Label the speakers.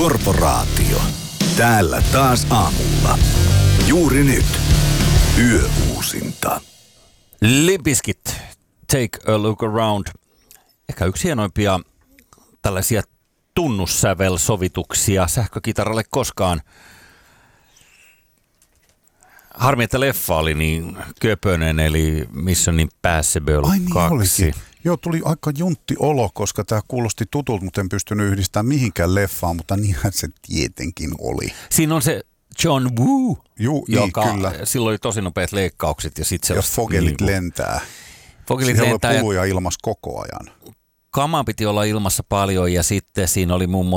Speaker 1: Korporaatio. Täällä taas aamulla. Juuri nyt. Yöuusinta.
Speaker 2: Limp Bizkit, Take a Look Around. Ehkä yksi hienoimpia tällaisia tunnussävelsovituksia sähkökitaralle koskaan. Harmi, että leffa oli niin köpönen, eli Mission Impossible 2.
Speaker 3: Ai niin olikin. Joo, tuli aika juntti olo, koska tämä kuulosti tutulta, mutta en pystynyt yhdistämään mihinkään leffaan, mutta niinhän se tietenkin oli.
Speaker 2: Siinä on se John Woo, joka
Speaker 3: kyllä.
Speaker 2: silloin oli tosi nopeat leikkaukset. Ja
Speaker 3: fogelit lentää.
Speaker 2: Fogelit
Speaker 3: siellä
Speaker 2: lentää
Speaker 3: oli puluja ilmassa koko ajan.
Speaker 2: Kamaa piti olla ilmassa paljon ja sitten siinä oli muun muassa